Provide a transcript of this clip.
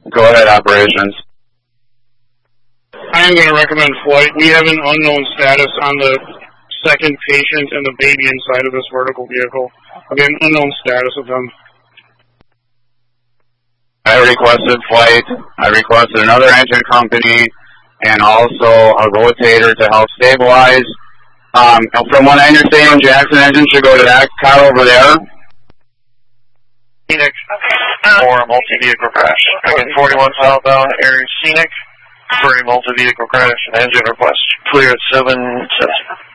Go ahead, operations. I am going to recommend flight. We have an unknown status on the second patient and the baby inside of this vertical vehicle. Again, unknown status of them. I requested flight. I requested another engine company and also a rotator to help stabilize. From what I understand, Jackson engine should go to that car over there. Scenic for a multi-vehicle crash. Again, 41 southbound, area Scenic for a multi-vehicle crash. Engine request. Clear at 7.